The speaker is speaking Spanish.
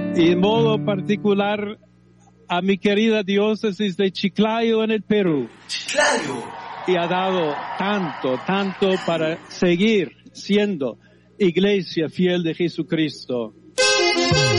Y en modo particular a mi querida diócesis de Chiclayo en el Perú. Chiclayo. Y ha dado tanto para seguir siendo iglesia fiel de Jesucristo.